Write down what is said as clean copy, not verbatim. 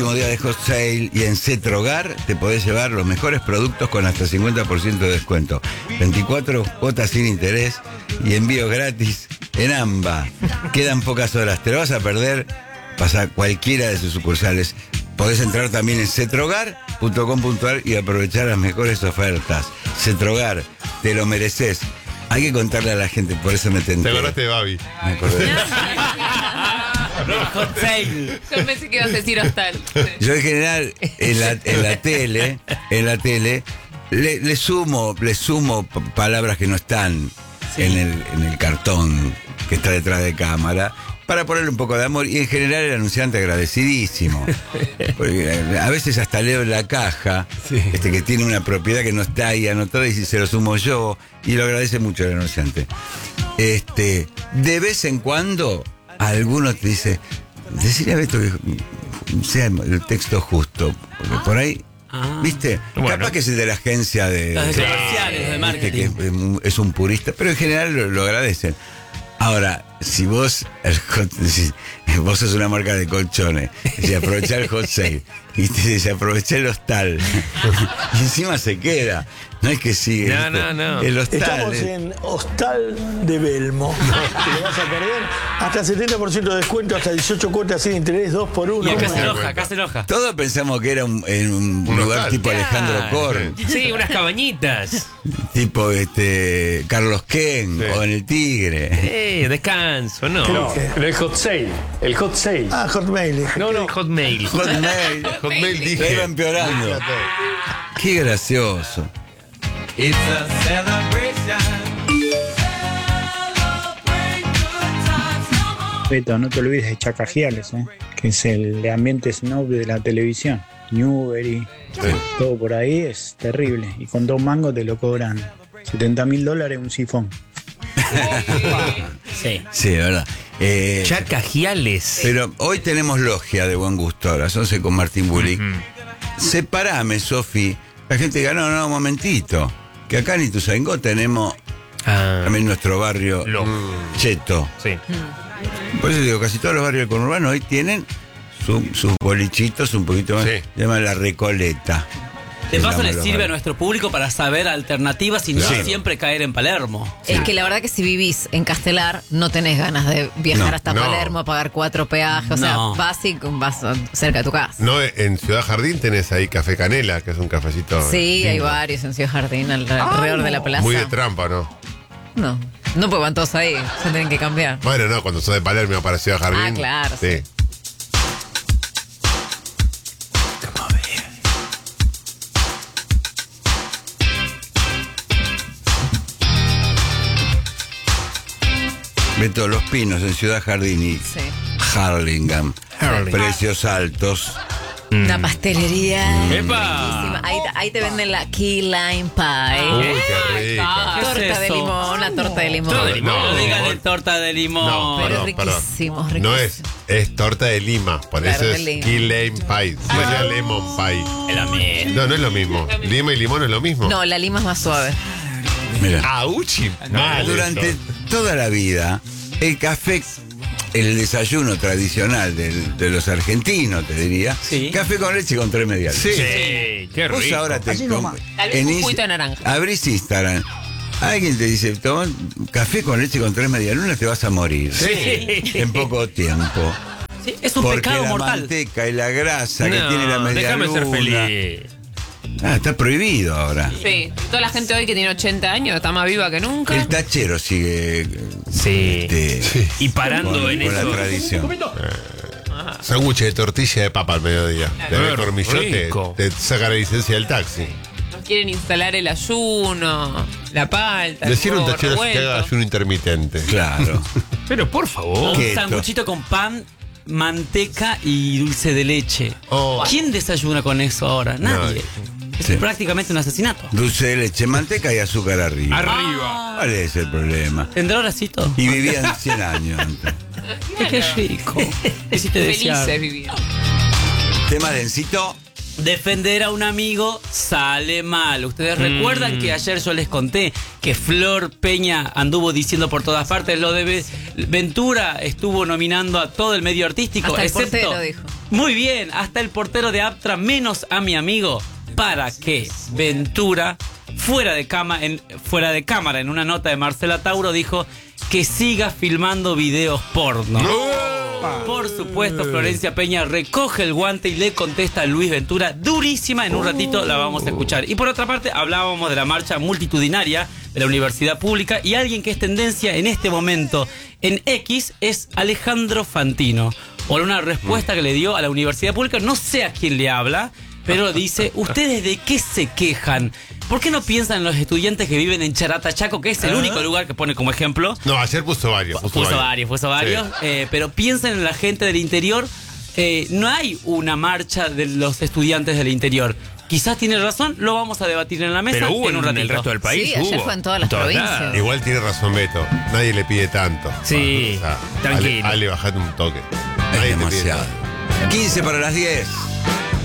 último día de Hot Sale y en Cetrogar te podés llevar los mejores productos con hasta 50% de descuento. 24 cuotas sin interés y envío gratis en AMBA. Quedan pocas horas, te lo vas a perder. Vas a cualquiera de sus sucursales. Podés entrar también en cetrogar.com.ar y aprovechar las mejores ofertas. Cetrogar, te lo mereces. Hay que contarle a la gente, por eso me tenté. Te acordaste de Babi. Me acordé. Hot sale. Yo pensé que ibas a decir hostal. Yo en general en la tele le sumo palabras que no están en el cartón que está detrás de cámara para ponerle un poco de amor, y en general el anunciante agradecidísimo. Porque a veces hasta leo en la caja que tiene una propiedad que no está ahí anotada y si se lo sumo yo, y lo agradece mucho el anunciante. De vez en cuando alguno te dice, decirle a Beto que sea el texto justo, porque por ahí, ¿viste? Bueno. Capaz que es el de la agencia de comerciales, de marketing. que es un purista, pero en general lo agradecen. Ahora, si vos sos una marca de colchones, si aprovechás el hot sale y te dice aprovechá el hostal y encima se queda, no es que sigue. No. El hostal. Estamos en Hostal de Belmo. Te lo vas a perder. Hasta 70% de descuento, hasta 18 cuotas sin interés, 2 por 1. Y acá se enoja. Todos pensamos que era en un lugar hostal. tipo Alejandro Korn, Sí, unas cabañitas. tipo Carlos Ken o en el Tigre. Descanso, no. Pero el hot sale. El hot sale. Ah, Hotmail. No. Hotmail. Hotmail. Hotmail La dije. iba empeorando. Qué gracioso. Beto, no te olvides de Chacajiales, que es el ambiente snob de la televisión. Newbery, todo por ahí es terrible. Y con 2 mangos te lo cobran $70.000 un sifón. Sí. Sí, de verdad. Chacajiales. Pero hoy tenemos logia de buen gusto a las 11 con Martín Bulik. Separame, Sofi. La gente diga, no, un momentito. Que acá en Ituzaingó tenemos también nuestro barrio cheto. Sí. Por eso digo, casi todos los barrios del conurbano hoy tienen sus bolichitos un poquito más. Sí. Se llama La Recoleta. De paso Se le llama sirve a los nuestro público para saber alternativas y no Claro. siempre caer en Palermo. Es que la verdad que si vivís en Castelar, no tenés ganas de viajar hasta no. Palermo, pagar 4 peajes. O sea, No. vas cerca de tu casa. No, en Ciudad Jardín tenés ahí Café Canela, que es un cafecito. Sí, hay lindo. varios en Ciudad Jardín, alrededor de la plaza. Muy de trampa, ¿no? No, pues van todos ahí, se tienen que cambiar. Bueno, no, cuando sos de Palermo para Ciudad Jardín. Ah, claro, Sí. Beto, Los Pinos en Ciudad Jardín y Sí. Harlingham. Precios altos. Una pastelería. ¡Epa! riquísima. Ahí te venden la Key Lime Pie. Uy, qué rica. ¿Qué es Torta de eso? limón, la torta de limón. Torta de limón. No. No digan torta de limón. No, Pero perdón, riquísimo, perdón. riquísimo. No es torta de lima, por Claro, eso de es lima. key lime pie. Suena lemon pie. Es la misma. No es lo mismo. Lima y limón es lo mismo. No, la lima es más suave. Mira. Auchi. Mal Durante eso. toda la vida, el café, el desayuno tradicional de los argentinos, te diría. Sí. Café con leche con 3 medialunas. Sí. qué Vos rico. ahora te Así nomás. Tal vez un juguito de naranja. Abrís Instagram. Alguien te dice, toma café con leche con 3 medialunas, te vas a morir. Sí. En poco tiempo. Sí, es un Porque pecado la mortal. manteca y la grasa que No, tiene la medialuna. déjame ser feliz. Está prohibido ahora. Sí, toda la gente hoy que tiene 80 años está más viva que nunca. El tachero sigue Sí. este, Y parando con en la eso. tradición. Sándwich de tortilla de papa al mediodía. De Qué cormillote, rico. te saca la licencia del taxi. Nos quieren instalar el ayuno, la palta. Decir el un huevo tachero que revuelto. haga ayuno intermitente. Claro. Pero por favor. ¿Qué? Un sanguchito con pan, manteca y dulce de leche. Oh. ¿Quién desayuna con eso ahora? Nadie. Es Sí. prácticamente un asesinato. Dulce de leche, manteca y azúcar arriba. Arriba. ¿Cuál es el problema? ¿Tendrá horacito? Y vivían 100 años antes. Qué rico. Hiciste desear. Felices viviendo. Tema densito. defender a un amigo sale mal. Ustedes recuerdan que ayer yo les conté que Flor Peña anduvo diciendo por todas partes lo de Ventura, estuvo nominando a todo el medio artístico, Hasta el excepto... portero dijo. Muy bien, hasta el portero de Aptra, menos a mi amigo, para que Ventura, fuera de cámara, en una nota de Marcela Tauro, dijo que siga filmando videos porno. Por supuesto, Florencia Peña recoge el guante y le contesta a Luis Ventura durísima. En un ratito la vamos a escuchar. Y por otra parte, hablábamos de la marcha multitudinaria de la Universidad Pública, y alguien que es tendencia en este momento en X es Alejandro Fantino. Por una respuesta que le dio a la Universidad Pública, no sé a quién le habla, pero dice: ¿ustedes de qué se quejan? ¿Por qué no piensan en los estudiantes que viven en Charata, Chaco, que es el único lugar que pone como ejemplo? No, ayer puso varios. Puso varios. Sí. Pero piensen en la gente del interior. No hay una marcha de los estudiantes del interior. Quizás tiene razón, lo vamos a debatir en la mesa. Pero hubo en un ratito. el resto del país. Sí, ayer hubo. fue en todas las todos provincias. lados. Igual tiene razón Beto. Nadie le pide tanto. Sí, tranquilo. Ale, bajate un toque. Es Nadie te pide demasiado. tanto. 15 para las 10.